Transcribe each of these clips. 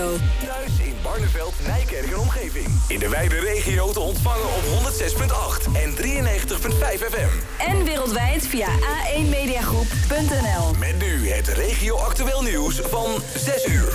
Radio. Thuis in Barneveld, Nijkerk en omgeving. In de wijde regio te ontvangen op 106.8 en 93.5 FM. En wereldwijd via a1mediagroep.nl. Met nu het regio actueel nieuws van 6 uur.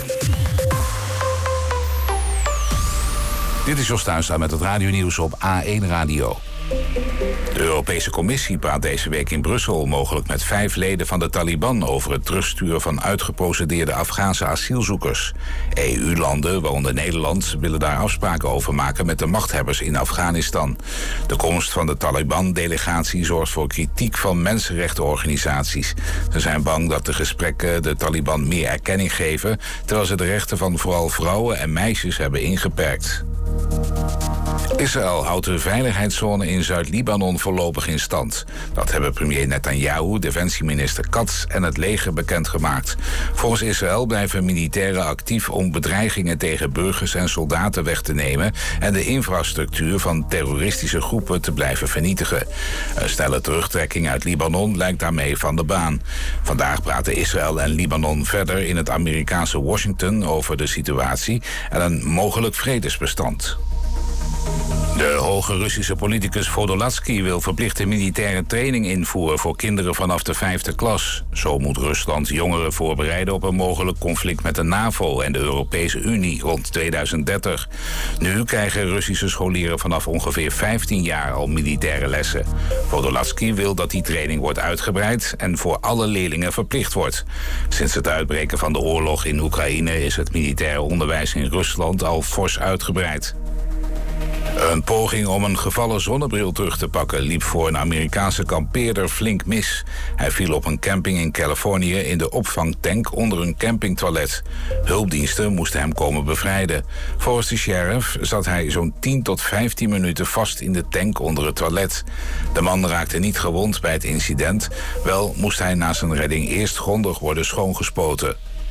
Dit is Jos Tuinstra met het radionieuws op A1 Radio. De Europese Commissie praat deze week in Brussel mogelijk met 5 leden van de Taliban over het terugsturen van uitgeprocedeerde Afghaanse asielzoekers. EU-landen, waaronder Nederland, willen daar afspraken over maken met de machthebbers in Afghanistan. De komst van de Taliban-delegatie zorgt voor kritiek van mensenrechtenorganisaties. Ze zijn bang dat de gesprekken de Taliban meer erkenning geven, terwijl ze de rechten van vooral vrouwen en meisjes hebben ingeperkt. Israël houdt de veiligheidszone in Zuid-Libanon voorlopig in stand. Dat hebben premier Netanyahu, defensieminister Katz en het leger bekendgemaakt. Volgens Israël blijven militairen actief om bedreigingen tegen burgers en soldaten weg te nemen en de infrastructuur van terroristische groepen te blijven vernietigen. Een snelle terugtrekking uit Libanon lijkt daarmee van de baan. Vandaag praten Israël en Libanon verder in het Amerikaanse Washington over de situatie en een mogelijk vredesbestand. De hoge Russische politicus Podolazky wil verplichte militaire training invoeren voor kinderen vanaf de 5e klas. Zo moet Rusland jongeren voorbereiden op een mogelijk conflict met de NAVO en de Europese Unie rond 2030. Nu krijgen Russische scholieren vanaf ongeveer 15 jaar al militaire lessen. Podolazky wil dat die training wordt uitgebreid en voor alle leerlingen verplicht wordt. Sinds het uitbreken van de oorlog in Oekraïne is het militaire onderwijs in Rusland al fors uitgebreid. Een poging om een gevallen zonnebril terug te pakken liep voor een Amerikaanse kampeerder flink mis. Hij viel op een camping in Californië in de opvangtank onder een campingtoilet. Hulpdiensten moesten hem komen bevrijden. Volgens de sheriff zat hij zo'n 10 tot 15 minuten vast in de tank onder het toilet. De man raakte niet gewond bij het incident. Wel moest hij na zijn redding eerst grondig worden schoongespoten.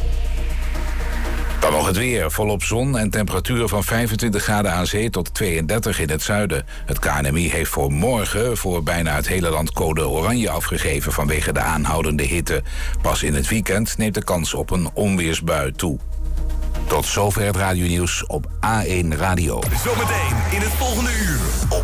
Dan nog het weer. Volop zon en temperaturen van 25 graden aan zee tot 32 in het zuiden. Het KNMI heeft voor morgen voor bijna het hele land code oranje afgegeven vanwege de aanhoudende hitte. Pas in het weekend neemt de kans op een onweersbui toe. Tot zover het radionieuws op A1 Radio. Zometeen in het volgende uur op